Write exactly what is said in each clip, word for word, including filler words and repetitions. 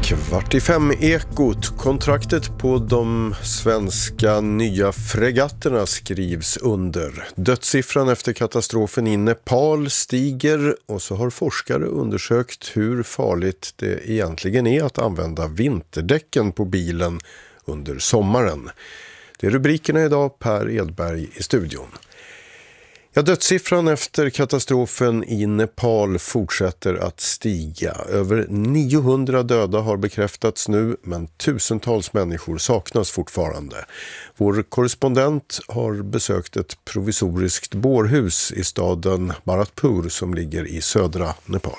Kvart i fem ekot. Kontraktet på de svenska nya fregatterna skrivs under. Dödssiffran efter katastrofen i Nepal stiger och så har forskare undersökt hur farligt det egentligen är att använda vinterdäcken på bilen under sommaren. Det är rubrikerna idag. Per Edberg i studion. Ja, dödssiffran efter katastrofen i Nepal fortsätter att stiga. Över niohundra döda har bekräftats nu, men tusentals människor saknas fortfarande. Vår korrespondent har besökt ett provisoriskt bårhus i staden Bharatpur som ligger i södra Nepal.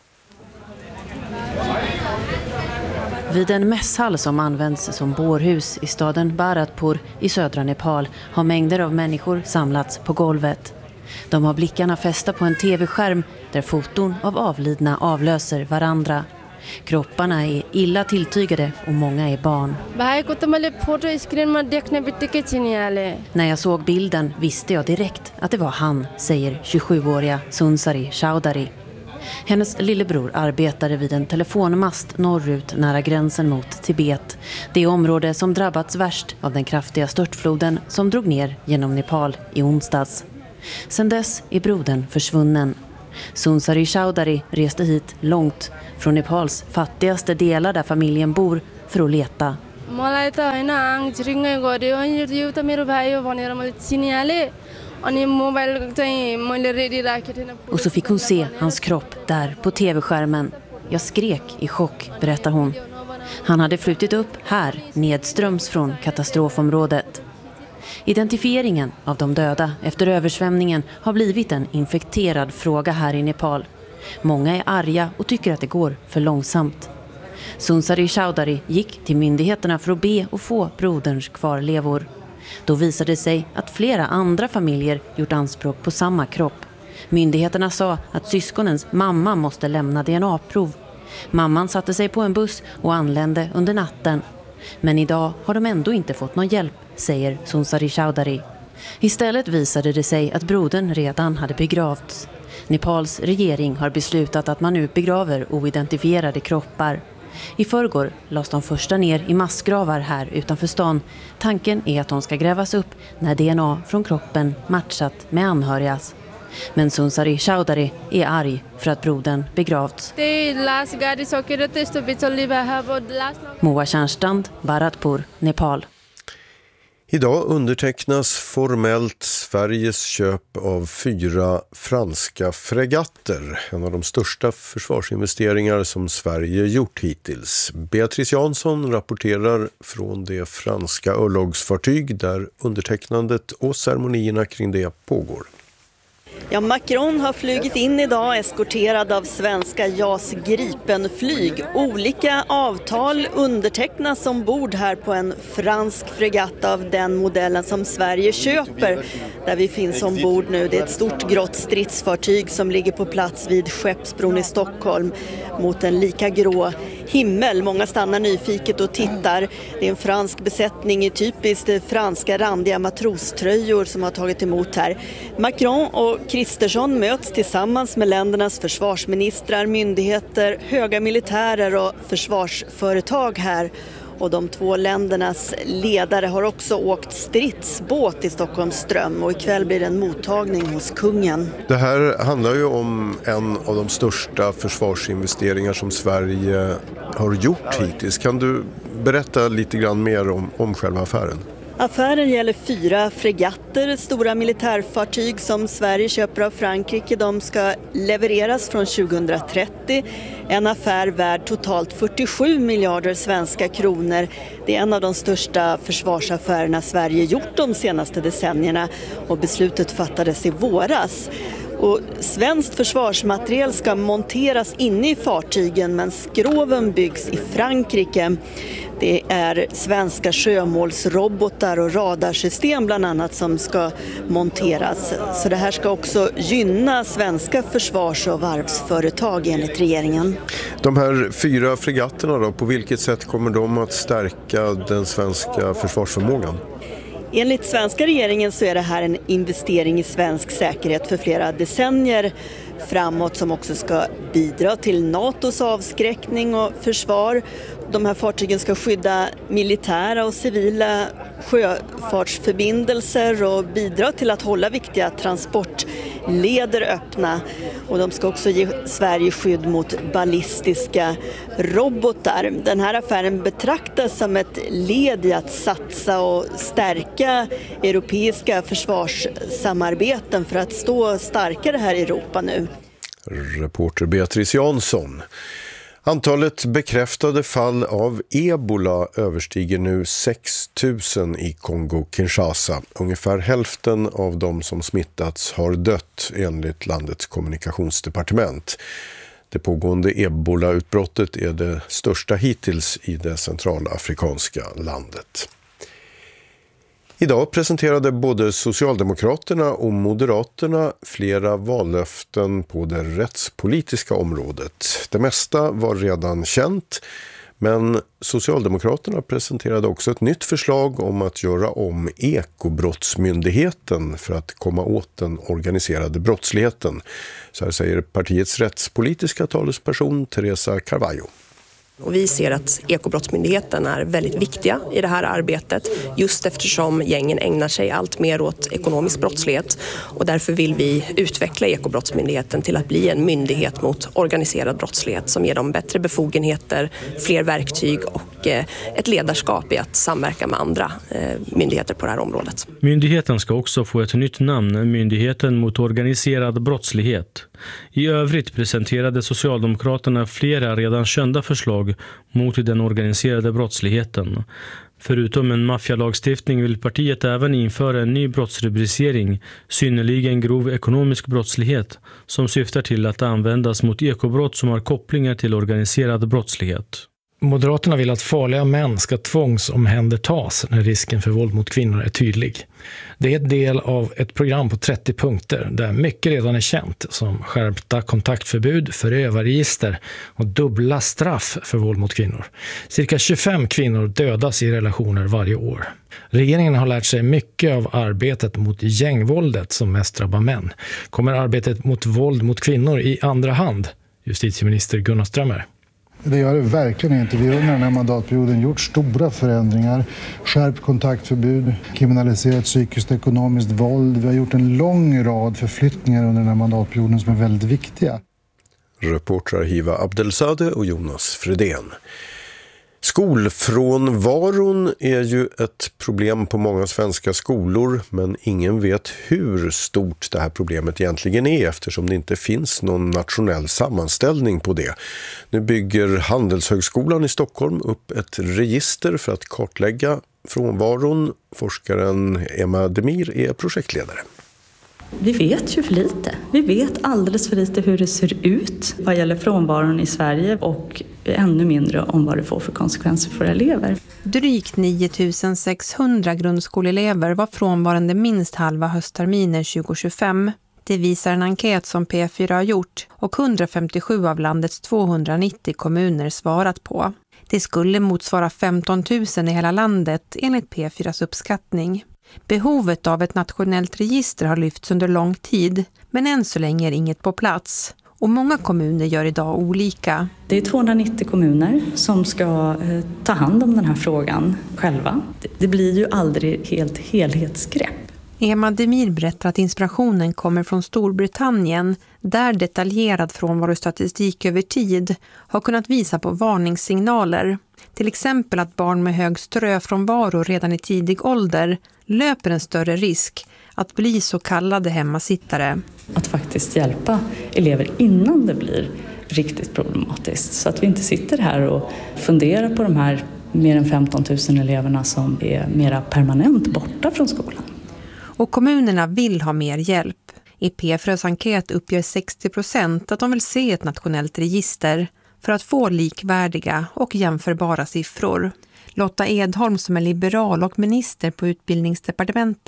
Vid en mässhall som används som bårhus i staden Bharatpur i södra Nepal har mängder av människor samlats på golvet. De har blickarna fästa på en tv-skärm där foton av avlidna avlöser varandra. Kropparna är illa tilltygade och många är barn. När jag såg bilden visste jag direkt att det var han, säger tjugosjuåriga Sunsari Chowdhury. Hennes lillebror arbetade vid en telefonmast norrut nära gränsen mot Tibet. Det område som drabbats värst av den kraftiga störtfloden som drog ner genom Nepal i onsdags. Sedan dess är brodern försvunnen. Sunsari Chowdhury reste hit långt från Nepals fattigaste delar där familjen bor för att leta. Och så fick hon se hans kropp där på tv-skärmen. Jag skrek i chock, berättar hon. Han hade flutit upp här nedströms från katastrofområdet. Identifieringen av de döda efter översvämningen har blivit en infekterad fråga här i Nepal. Många är arga och tycker att det går för långsamt. Sunsari Chowdhury gick till myndigheterna för att be och få broderns kvarlevor. Då visade det sig att flera andra familjer gjort anspråk på samma kropp. Myndigheterna sa att syskonens mamma måste lämna D N A-prov. Mamman satte sig på en buss och anlände under natten. Men idag har de ändå inte fått någon hjälp, säger Sunsari Chowdhury. Istället visade det sig att brodern redan hade begravts. Nepals regering har beslutat att man nu begraver oidentifierade kroppar. I förrgår lades de första ner i massgravar här utanför stan. Tanken är att de ska grävas upp när D N A från kroppen matchat med anhörigas. Men Sunsari Chowdhury är arg för att brodern begravts. Moa Tjärnstrand, Bharatpur, Nepal. Idag undertecknas formellt Sveriges köp av fyra franska fregatter. En av de största försvarsinvesteringar som Sverige gjort hittills. Beatrice Jansson rapporterar från det franska örlogsfartyg där undertecknandet och ceremonierna kring det pågår. Ja, Macron har flugit in idag eskorterad av svenska J A S Gripen-flyg. Olika avtal undertecknas ombord här på en fransk fregatt av den modellen som Sverige köper. Där vi finns ombord nu. Det är ett stort grått stridsfartyg som ligger på plats vid Skeppsbron i Stockholm mot en lika grå himmel. Många stannar nyfiket och tittar. Det är en fransk besättning i typiskt franska randiga matroströjor som har tagit emot här. Macron och Kristersson möts tillsammans med ländernas försvarsministrar, myndigheter, höga militärer och försvarsföretag här. Och de två ländernas ledare har också åkt stridsbåt i Stockholms ström och ikväll blir det en mottagning hos kungen. Det här handlar ju om en av de största försvarsinvesteringar som Sverige har gjort hittills. Kan du berätta lite grann mer om, om själva affären? Affären gäller fyra fregatter, stora militärfartyg som Sverige köper av Frankrike. De ska levereras från tjugohundratrettio. En affär värd totalt fyrtiosju miljarder svenska kronor. Det är en av de största försvarsaffärerna Sverige gjort de senaste decennierna och beslutet fattades i våras. Och svenskt försvarsmateriel ska monteras inne i fartygen men skroven byggs i Frankrike. Det är svenska sjömålsrobotar och radarsystem bland annat som ska monteras. Så det här ska också gynna svenska försvars- och varvsföretag enligt regeringen. De här fyra fregatterna då, på vilket sätt kommer de att stärka den svenska försvarsförmågan? Enligt svenska regeringen så är det här en investering i svensk säkerhet för flera decennier framåt som också ska bidra till NATOs avskräckning och försvar. De här fartygen ska skydda militära och civila sjöfartsförbindelser och bidra till att hålla viktiga transportleder öppna. Och de ska också ge Sverige skydd mot ballistiska robotar. Den här affären betraktas som ett led i att satsa och stärka europeiska försvarssamarbeten för att stå starkare här i Europa nu. Reporter Beatrice Jansson. Antalet bekräftade fall av ebola överstiger nu sex tusen i Kongo-Kinshasa. Ungefär hälften av de som smittats har dött enligt landets kommunikationsdepartement. Det pågående ebola-utbrottet är det största hittills i det centralafrikanska landet. Idag presenterade både Socialdemokraterna och Moderaterna flera vallöften på det rättspolitiska området. Det mesta var redan känt, men Socialdemokraterna presenterade också ett nytt förslag om att göra om ekobrottsmyndigheten för att komma åt den organiserade brottsligheten. Så här säger partiets rättspolitiska talesperson Teresa Carvalho. Och vi ser att ekobrottsmyndigheten är väldigt viktiga i det här arbetet just eftersom gängen ägnar sig allt mer åt ekonomisk brottslighet och därför vill vi utveckla ekobrottsmyndigheten till att bli en myndighet mot organiserad brottslighet som ger dem bättre befogenheter, fler verktyg och ett ledarskap i att samverka med andra myndigheter på det här området. Myndigheten ska också få ett nytt namn, Myndigheten mot organiserad brottslighet. I övrigt presenterade Socialdemokraterna flera redan kända förslag mot den organiserade brottsligheten. Förutom en maffialagstiftning vill partiet även införa en ny brottsrubricering, synnerligen grov ekonomisk brottslighet, som syftar till att användas mot ekobrott som har kopplingar till organiserad brottslighet. Moderaterna vill att farliga män ska tvångsomhändertas när risken för våld mot kvinnor är tydlig. Det är ett del av ett program på trettio punkter där mycket redan är känt som skärpta kontaktförbud, förövarregister och dubbla straff för våld mot kvinnor. Cirka tjugofem kvinnor dödas i relationer varje år. Regeringen har lärt sig mycket av arbetet mot gängvåldet som mest drabbar män. Kommer arbetet mot våld mot kvinnor i andra hand? Justitieminister Gunnar Strömmer. Det gör det verkligen inte. Vi har under den här mandatperioden gjort stora förändringar. Skärpt kontaktförbud, kriminaliserat psykiskt och ekonomiskt våld. Vi har gjort en lång rad förflyttningar under den här mandatperioden som är väldigt viktiga. Reportrar Hiva Abdelsade och Jonas Fredén. Skolfrånvaron är ju ett problem på många svenska skolor, men ingen vet hur stort det här problemet egentligen är eftersom det inte finns någon nationell sammanställning på det. Nu bygger Handelshögskolan i Stockholm upp ett register för att kartlägga frånvaron. Forskaren Emma Demir är projektledare. Vi vet ju för lite. Vi vet alldeles för lite hur det ser ut vad gäller frånvaron i Sverige och ännu mindre om vad det får för konsekvenser för elever. Drygt nio tusen sexhundra grundskoleelever var frånvarande minst halva höstterminen tjugo tjugofem. Det visar en enkät som P fyra har gjort och hundrafemtiosju av landets tvåhundranittio kommuner svarat på. Det skulle motsvara femton tusen i hela landet enligt P fyras uppskattning. Behovet av ett nationellt register har lyfts under lång tid, men än så länge är inget på plats. Och många kommuner gör idag olika. Det är tvåhundranittio kommuner som ska eh, ta hand om den här frågan själva. Det, det blir ju aldrig helt helhetsgrepp. Emma Demir berättar att inspirationen kommer från Storbritannien där detaljerad frånvarostatistik över tid har kunnat visa på varningssignaler. Till exempel att barn med hög ströfrånvaro redan i tidig ålder löper en större risk att bli så kallade hemmasittare. Att faktiskt hjälpa elever innan det blir riktigt problematiskt så att vi inte sitter här och funderar på de här mer än femton tusen eleverna som är mera permanent borta från skolan. Och kommunerna vill ha mer hjälp. I P fyras enkät uppger sextio procent att de vill se ett nationellt register för att få likvärdiga och jämförbara siffror. Lotta Edholm som är liberal och minister på utbildningsdepartementet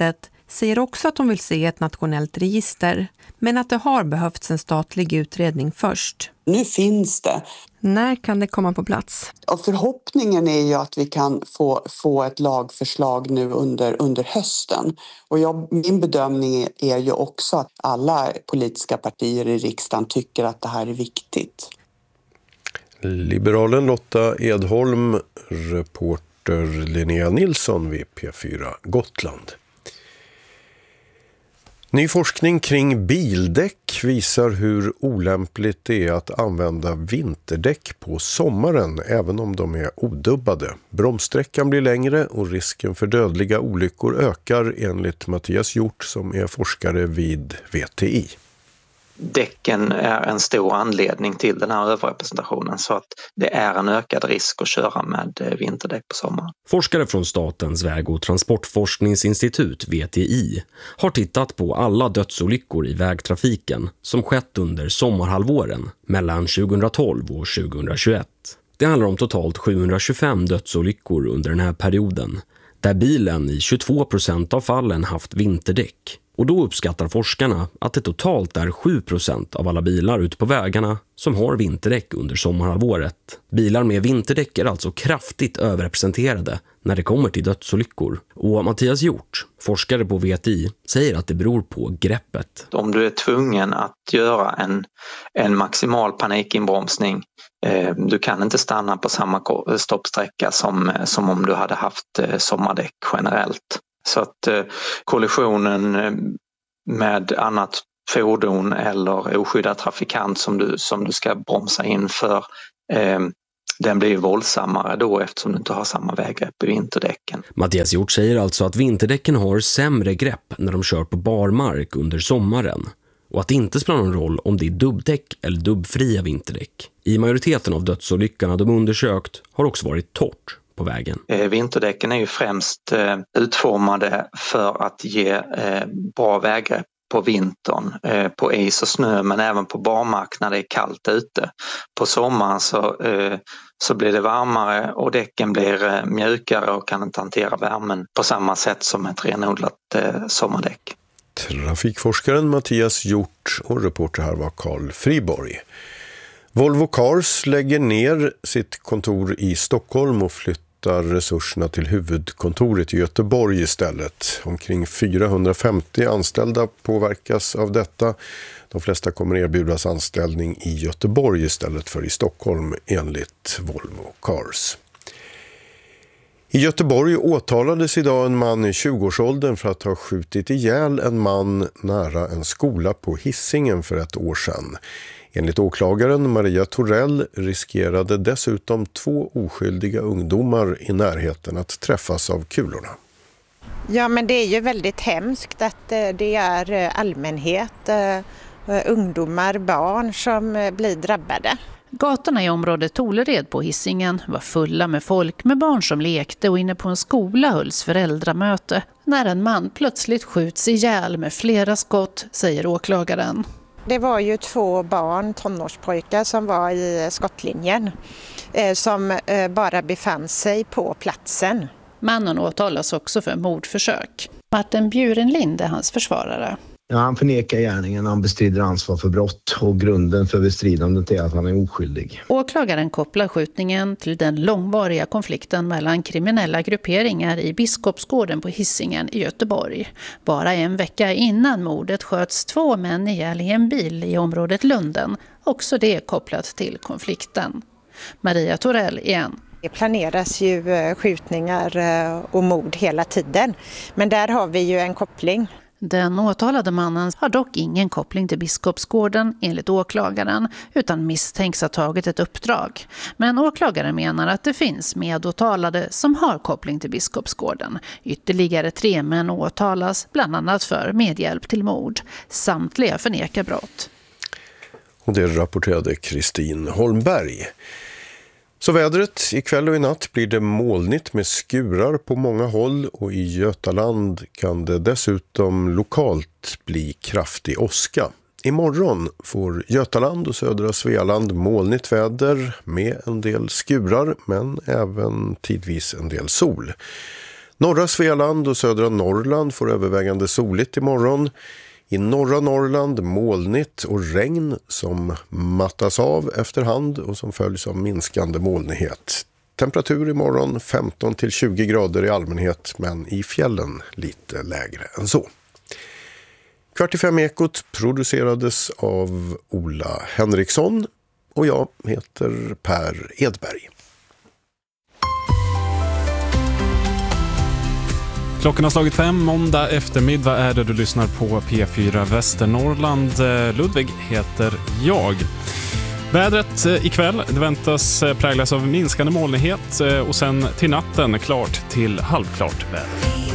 säger också att de vill se ett nationellt register, men att det har behövts en statlig utredning först. Nu finns det. När kan det komma på plats? Och förhoppningen är ju att vi kan få, få ett lagförslag nu under, under hösten. Och jag, min bedömning är ju också att alla politiska partier i riksdagen tycker att det här är viktigt. Liberalen Lotta Edholm, reporter Linnea Nilsson vid P fyra Gotland. Ny forskning kring bildäck visar hur olämpligt det är att använda vinterdäck på sommaren även om de är odubbade. Bromssträckan blir längre och risken för dödliga olyckor ökar enligt Mattias Hjort som är forskare vid V T I. Däcken är en stor anledning till den här överrepresentationen så att det är en ökad risk att köra med vinterdäck på sommaren. Forskare från Statens väg- och transportforskningsinstitut V T I har tittat på alla dödsolyckor i vägtrafiken som skett under sommarhalvåren mellan tjugohundratolv och tjugohundratjugoett. Det handlar om totalt sjuhundratjugofem dödsolyckor under den här perioden där bilen i tjugotvå procent av fallen haft vinterdäck. Och då uppskattar forskarna att det totalt är sju procent av alla bilar ute på vägarna som har vinterdäck under sommarhalvåret. Bilar med vinterdäck är alltså kraftigt överrepresenterade när det kommer till dödsolyckor. Och Mattias Hjort, forskare på V T I, säger att det beror på greppet. Om du är tvungen att göra en, en maximal panikinbromsning, eh, du kan inte stanna på samma stoppsträcka som, som om du hade haft eh, sommardäck generellt. Så att eh, kollisionen med annat fordon eller oskyddad trafikant som du, som du ska bromsa in för, eh, den blir ju våldsammare då eftersom du inte har samma väggrepp i vinterdäcken. Mattias Hjort säger alltså att vinterdäcken har sämre grepp när de kör på barmark under sommaren och att det inte spelar någon roll om det är dubbdäck eller dubbfria vinterdäck. I majoriteten av dödsolyckorna de undersökt har också varit torrt på vägen. Vinterdäcken är ju främst eh, utformade för att ge eh, bra väggrepp på vintern, eh, på is och snö men även på barmark när det är kallt ute. På sommaren så, eh, så blir det varmare och däcken blir eh, mjukare och kan inte hantera värmen på samma sätt som ett renodlat eh, sommardäck. Trafikforskaren Mattias Hjort och reporter här var Carl Friborg. Volvo Cars lägger ner sitt kontor i Stockholm och flyttar resurserna till huvudkontoret i Göteborg istället. Omkring fyrahundrafemtio anställda påverkas av detta. De flesta kommer erbjudas anställning i Göteborg istället för i Stockholm enligt Volvo Cars. I Göteborg åtalades idag en man i tjugoårsåldern för att ha skjutit ihjäl en man nära en skola på Hisingen för ett år sedan. Enligt åklagaren Maria Torell riskerade dessutom två oskyldiga ungdomar i närheten att träffas av kulorna. Ja, men det är ju väldigt hemskt att det är allmänhet, ungdomar, barn som blir drabbade. Gatorna i området Tolered på Hisingen var fulla med folk med barn som lekte och inne på en skola hölls föräldramöte när en man plötsligt skjuts ihjäl med flera skott, säger åklagaren. Det var ju två barn, tonårspojkar som var i skottlinjen eh, som eh, bara befann sig på platsen. Mannen åtalas också för mordförsök. Martin Bjurenlind är hans försvarare. Ja, han förnekar gärningen, han bestrider ansvar för brott och grunden för bestridandet är att han är oskyldig. Åklagaren kopplar skjutningen till den långvariga konflikten mellan kriminella grupperingar i Biskopsgården på Hisingen i Göteborg. Bara en vecka innan mordet sköts två män ihjäl i en bil i området Lunden, också det kopplat till konflikten. Maria Torell igen. Det planeras ju skjutningar och mord hela tiden, men där har vi ju en koppling. Den åtalade mannen har dock ingen koppling till Biskopsgården enligt åklagaren utan misstänks ha tagit ett uppdrag. Men åklagaren menar att det finns medåtalade som har koppling till Biskopsgården. Ytterligare tre män åtalas bland annat för medhjälp till mord. Samtliga förnekar brott. Och det rapporterade Kristin Holmberg. Så vädret, ikväll och i natt blir det molnigt med skurar på många håll och i Götaland kan det dessutom lokalt bli kraftig åska. Imorgon får Götaland och södra Svealand molnigt väder med en del skurar men även tidvis en del sol. Norra Svealand och södra Norrland får övervägande soligt imorgon. I norra Norrland molnigt och regn som mattas av efterhand och som följs av minskande molnighet. Temperatur imorgon femton till tjugo grader i allmänhet, men i fjällen lite lägre än så. Kvart i fem Ekot producerades av Ola Henriksson och jag heter Per Edberg. Klockan har slagit fem, måndag eftermiddag är det du lyssnar på P fyra Västernorrland. Ludvig heter jag. Vädret ikväll det väntas präglas av minskande molnighet och sen till natten klart till halvklart väder.